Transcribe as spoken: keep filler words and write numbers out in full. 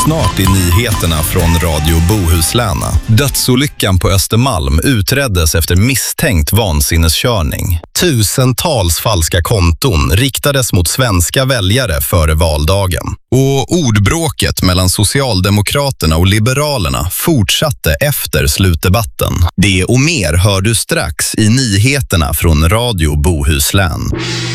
Snart i nyheterna från Radio Bohuslän. Dödsolyckan på Östermalm utreddes efter misstänkt vansinneskörning. Tusentals falska konton riktades mot svenska väljare före valdagen. Och ordbråket mellan Socialdemokraterna och Liberalerna fortsatte efter slutdebatten. Det och mer hör du strax i nyheterna från Radio Bohuslän.